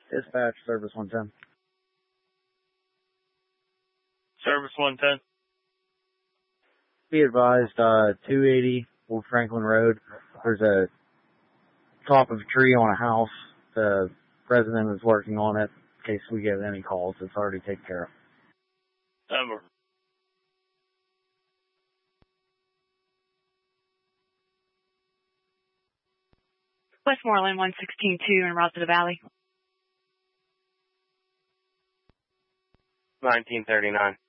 Dispatch, Service 110. Service 110. Be advised, 280 Old Franklin Road. There's a top of a tree on a house. The resident is working on it. In case we get any calls, it's already taken care of. Over. Westmoreland 116-2 en route to the Valley. 1939.